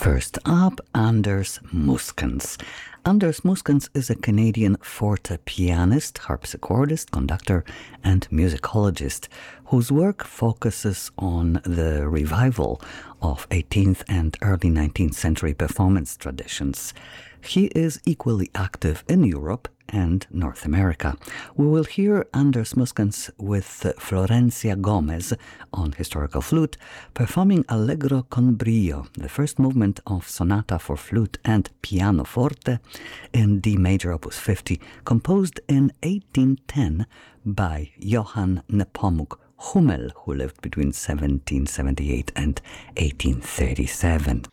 First up, Anders Muskens. Anders Muskens is a Canadian forte pianist, harpsichordist, conductor, and musicologist whose work focuses on the revival of 18th and early 19th century performance traditions. He is equally active in Europe and North America. We will hear Anders Muskens with Florencia Gomez on historical flute, performing Allegro con brio, the first movement of Sonata for Flute and Pianoforte in D major opus 50, composed in 1810 by Johann Nepomuk Hummel, who lived between 1778 and 1837.